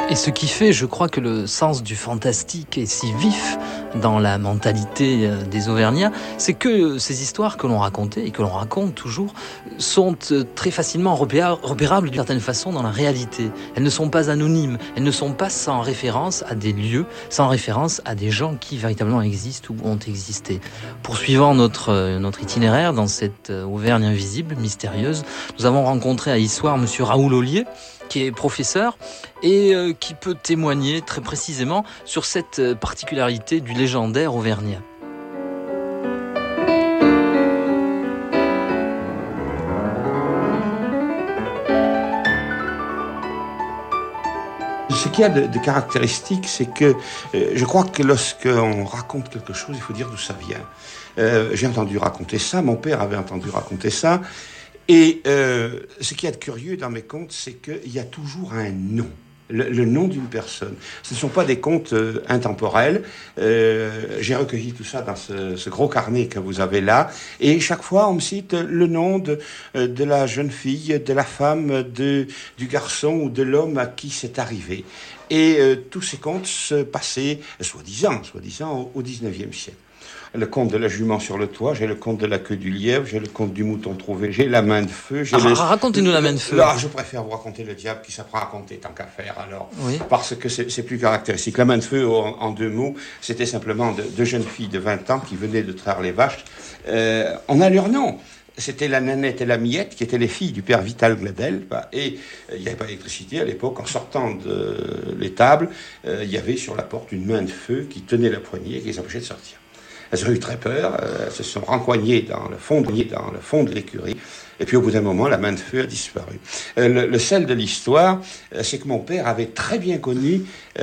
Et ce qui fait, je crois, que le sens du fantastique est si vif dans la mentalité des Auvergnats, c'est que ces histoires que l'on racontait et que l'on raconte toujours sont très facilement repérables d'une certaine façon dans la réalité. Elles ne sont pas anonymes, elles ne sont pas sans référence à des lieux, sans référence à des gens qui véritablement existent ou ont existé. Poursuivant notre itinéraire dans cette Auvergne invisible, mystérieuse, nous avons rencontré à Issoire monsieur Raoul Ollier, qui est professeur et qui peut témoigner très précisément sur cette particularité du légendaire auvergnat. Ce qu'il y a de caractéristique, c'est que je crois que lorsqu'on raconte quelque chose, il faut dire d'où ça vient. J'ai entendu raconter ça, mon père avait entendu raconter ça, et ce qu'il y a de curieux dans mes contes, c'est qu'il y a toujours un nom. Le nom d'une personne. Ce ne sont pas des contes intemporels. J'ai recueilli tout ça dans ce gros carnet que vous avez là. Et chaque fois, on me cite le nom de la jeune fille, de la femme, du garçon ou de l'homme à qui c'est arrivé. Et tous ces contes se passaient, soi-disant, au 19e siècle. Le conte de la jument sur le toit, j'ai le conte de la queue du lièvre, j'ai le conte du mouton trouvé, j'ai la main de feu. Racontez-nous la main de feu. Là, je préfère vous raconter le diable qui s'apprend à raconter tant qu'à faire, alors. Oui. Parce que c'est plus caractéristique. La main de feu, en deux mots, c'était simplement deux jeunes filles de 20 ans qui venaient de traire les vaches. On a leur nom. C'était la Nanette et la Miette, qui étaient les filles du père Vital Gladel. Et il n'y avait pas d'électricité à l'époque. En sortant de l'étable, il y avait sur la porte une main de feu qui tenait la poignée et qui les empêchait de sortir. Elles ont eu très peur, elles se sont rencoignées dans le fond de l'écurie, et puis au bout d'un moment, la main de feu a disparu. Le sel de l'histoire, c'est que mon père avait très bien connu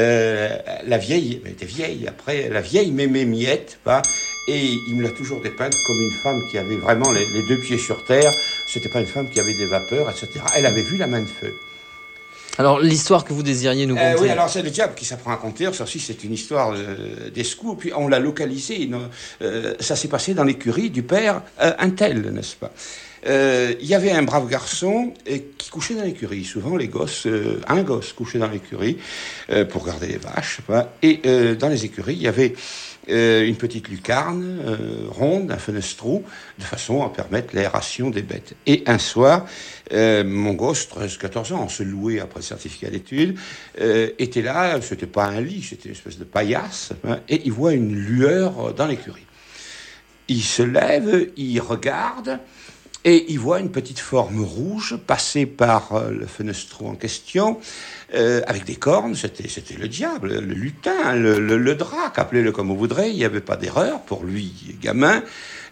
la vieille, elle était vieille après, la vieille Mémé Miette, et il me l'a toujours dépeinte comme une femme qui avait vraiment les deux pieds sur terre. C'était pas une femme qui avait des vapeurs, etc. Elle avait vu la main de feu. Alors, l'histoire que vous désiriez nous conter. Oui, alors c'est le diable qui s'apprend à conter. Ça aussi, c'est une histoire d'escouade. Puis on l'a localisé. Ça s'est passé dans l'écurie du père Untel, n'est-ce pas? Il y avait un brave garçon qui couchait dans l'écurie. Souvent, un gosse couchait dans l'écurie pour garder les vaches. Et dans les écuries, il y avait une petite lucarne ronde, un fenestrou, de façon à permettre l'aération des bêtes. Et un soir, mon gosse, 13-14 ans, on se louait après le certificat d'études, était là, c'était pas un lit, c'était une espèce de paillasse, et il voit une lueur dans l'écurie. Il se lève, il regarde, et il voit une petite forme rouge passer par le fenestrou en question, avec des cornes. C'était le diable, le lutin, le drac, appelez-le comme vous voudrez. Il n'y avait pas d'erreur pour lui, gamin.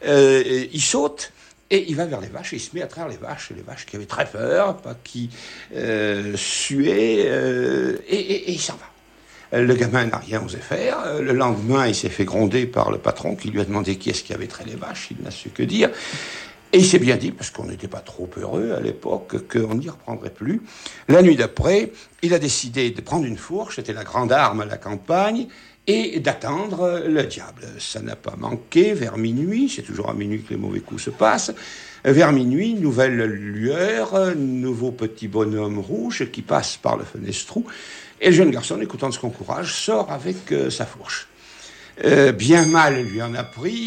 Il saute et il va vers les vaches et il se met à traire les vaches qui avaient très peur, qui suaient, et il s'en va. Le gamin n'a rien osé faire. Le lendemain, il s'est fait gronder par le patron qui lui a demandé qui est-ce qui avait traité les vaches. Il n'a su que dire. Et il s'est bien dit, parce qu'on n'était pas trop heureux à l'époque, qu'on n'y reprendrait plus. La nuit d'après, il a décidé de prendre une fourche, c'était la grande arme à la campagne, et d'attendre le diable. Ça n'a pas manqué, vers minuit, c'est toujours à minuit que les mauvais coups se passent. Vers minuit, nouvelle lueur, nouveau petit bonhomme rouge qui passe par le fenestrou, et le jeune garçon, écoutant de son courage, sort avec sa fourche. Bien mal lui en a pris.